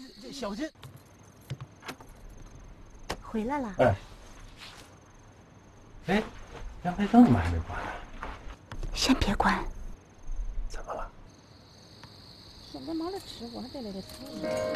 这小心！ 回来了。 哎，阳台灯怎么还没关呢？ 先别关。 怎么了？ 现在忙着吃，我还在那里瞅。